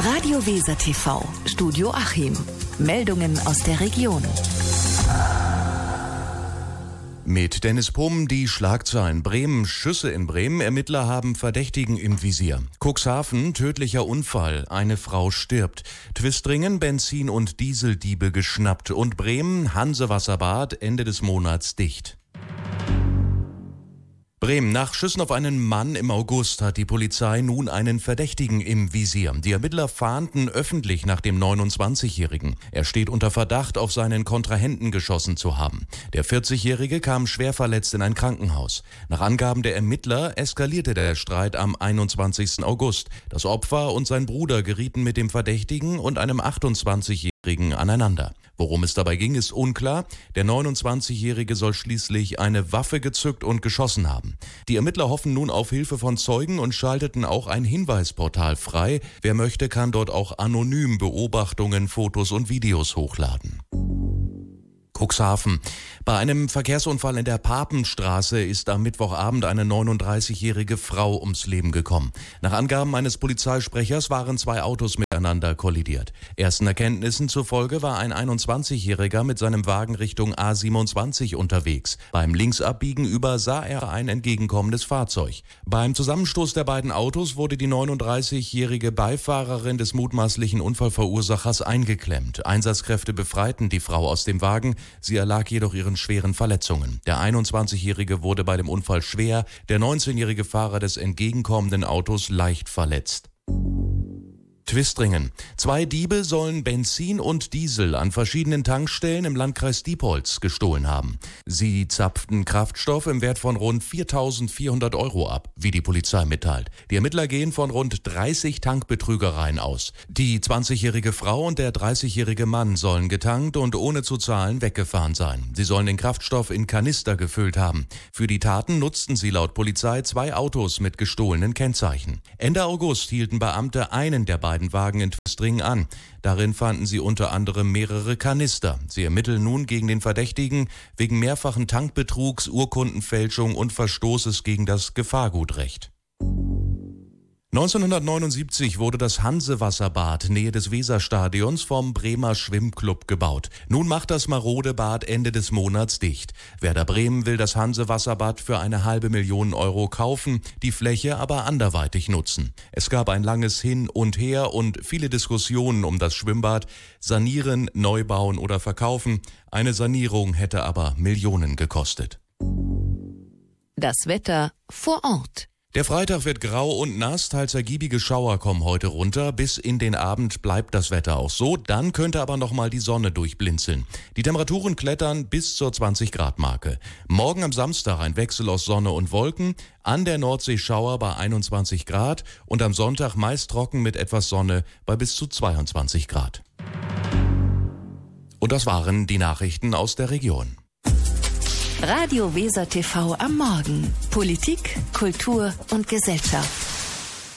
Radio Weser TV, Studio Achim. Meldungen aus der Region. Mit Dennis Pumm die Schlagzeilen. Bremen, Schüsse in Bremen. Ermittler haben Verdächtigen im Visier. Cuxhaven, tödlicher Unfall. Eine Frau stirbt. Twistringen, Benzin- und Dieseldiebe geschnappt. Und Bremen, Hansewasserbad, Ende des Monats dicht. Bremen. Nach Schüssen auf einen Mann im August hat die Polizei nun einen Verdächtigen im Visier. Die Ermittler fahnden öffentlich nach dem 29-Jährigen. Er steht unter Verdacht, auf seinen Kontrahenten geschossen zu haben. Der 40-Jährige kam schwer verletzt in ein Krankenhaus. Nach Angaben der Ermittler eskalierte der Streit am 21. August. Das Opfer und sein Bruder gerieten mit dem Verdächtigen und einem 28-Jährigen aneinander. Worum es dabei ging, ist unklar. Der 29-Jährige soll schließlich eine Waffe gezückt und geschossen haben. Die Ermittler hoffen nun auf Hilfe von Zeugen und schalteten auch ein Hinweisportal frei. Wer möchte, kann dort auch anonym Beobachtungen, Fotos und Videos hochladen. Cuxhaven. Bei einem Verkehrsunfall in der Papenstraße ist am Mittwochabend eine 39-jährige Frau ums Leben gekommen. Nach Angaben eines Polizeisprechers waren zwei Autos miteinander kollidiert. Ersten Erkenntnissen zufolge war ein 21-Jähriger mit seinem Wagen Richtung A27 unterwegs. Beim Linksabbiegen übersah er ein entgegenkommendes Fahrzeug. Beim Zusammenstoß der beiden Autos wurde die 39-jährige Beifahrerin des mutmaßlichen Unfallverursachers eingeklemmt. Einsatzkräfte befreiten die Frau aus dem Wagen. Sie erlag jedoch ihren schweren Verletzungen. Der 21-Jährige wurde bei dem Unfall schwer, der 19-jährige Fahrer des entgegenkommenden Autos leicht verletzt. Twistringen. Zwei Diebe sollen Benzin und Diesel an verschiedenen Tankstellen im Landkreis Diepholz gestohlen haben. Sie zapften Kraftstoff im Wert von rund 4.400 € ab, wie die Polizei mitteilt. Die Ermittler gehen von rund 30 Tankbetrügereien aus. Die 20-jährige Frau und der 30-jährige Mann sollen getankt und ohne zu zahlen weggefahren sein. Sie sollen den Kraftstoff in Kanister gefüllt haben. Für die Taten nutzten sie laut Polizei zwei Autos mit gestohlenen Kennzeichen. Ende August hielten Beamte einen der beiden Wagen in Twistringen an. Darin fanden sie unter anderem mehrere Kanister. Sie ermitteln nun gegen den Verdächtigen wegen mehrfachen Tankbetrugs, Urkundenfälschung und Verstoßes gegen das Gefahrgutrecht. 1979 wurde das Hansewasserbad Nähe des Weserstadions vom Bremer Schwimmclub gebaut. Nun macht das marode Bad Ende des Monats dicht. Werder Bremen will das Hansewasserbad für 500.000 € kaufen, die Fläche aber anderweitig nutzen. Es gab ein langes Hin und Her und viele Diskussionen um das Schwimmbad. Sanieren, neu bauen oder verkaufen. Eine Sanierung hätte aber Millionen gekostet. Das Wetter vor Ort. Der Freitag wird grau und nass, teils ergiebige Schauer kommen heute runter. Bis in den Abend bleibt das Wetter auch so, dann könnte aber nochmal die Sonne durchblinzeln. Die Temperaturen klettern bis zur 20-Grad-Marke. Morgen am Samstag ein Wechsel aus Sonne und Wolken, an der Nordsee Schauer bei 21 Grad und am Sonntag meist trocken mit etwas Sonne bei bis zu 22 Grad. Und das waren die Nachrichten aus der Region. Radio Weser TV am Morgen. Politik, Kultur und Gesellschaft.